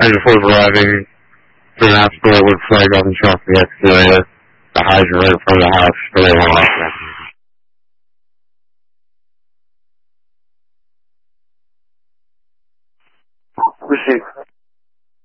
And before arriving to the hospital, I would flag up and show off the exterior, the hydrant right in front of the house, spray it all off. Received.